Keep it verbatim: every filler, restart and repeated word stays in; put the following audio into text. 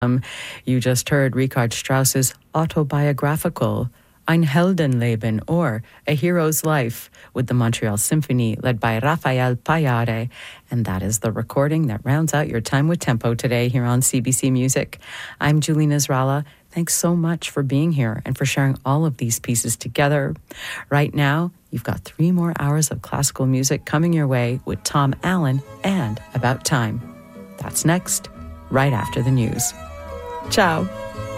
Um, you just heard Richard Strauss's autobiographical Ein Heldenleben, or A Hero's Life, with the Montreal Symphony led by Rafael Payare. And that is the recording that rounds out your time with Tempo today here on C B C Music. I'm Julie Nasrallah. Thanks so much for being here and for sharing all of these pieces together. Right now, you've got three more hours of classical music coming your way with Tom Allen and About Time. That's next, right after the news. Ciao.